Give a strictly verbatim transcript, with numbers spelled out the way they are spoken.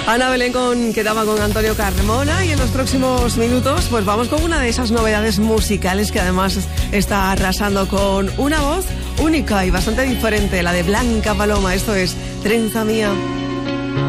Ana Belén con, quedaba con Antonio Carmona y en los próximos minutos pues vamos con una de esas novedades musicales que además está arrasando con una voz única y bastante diferente, la de Blanca Paloma. Esto es Trenza Mía.